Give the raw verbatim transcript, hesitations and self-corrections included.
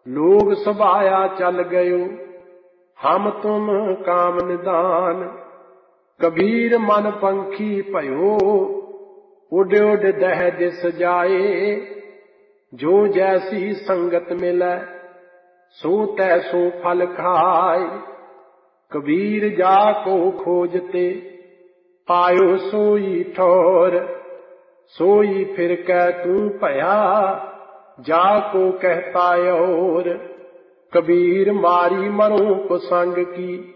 लोग सभाया चल गयो, हम तुम काम निदान। कबीर मन पंखी भयो, उड उड दह दिस जाए। जो जैसी संगत मिलै, सो तैसो फल खाए। कबीर जाको खोजते, पायो सोई ठौर। सोई फिर कै तू भया, जाको कहता और। कबीर मारी मरो कुसंग की,